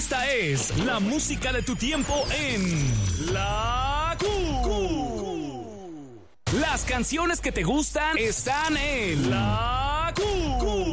Esta es la música de tu tiempo en La Q. Las canciones que te gustan están en La Q.